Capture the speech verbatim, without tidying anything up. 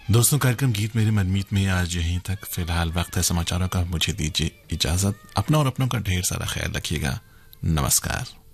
दोस्तों, कार्यक्रम गीत मेरे मनमीत में आज यहीं तक। फिलहाल वक्त है समाचारों का। मुझे दीजिए इजाजत। अपना और अपनों का ढेर सारा ख्याल रखिएगा। नमस्कार।